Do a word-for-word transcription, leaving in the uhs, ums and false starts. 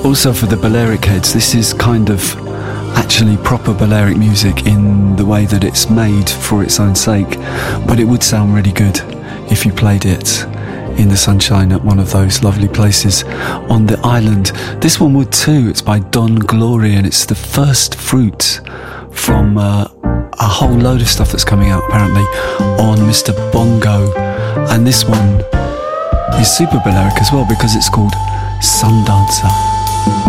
Also for the Balearic heads, this is kind of actually proper Balearic music in the way that it's made for its own sake, but it would sound really good if you played it in the sunshine at one of those lovely places on the island. This one would too. It's by Don Glory, and it's the first fruit from uh, a whole load of stuff that's coming out apparently on Mister Bongo, and this one is super Balearic as well because it's called Sun Dancer.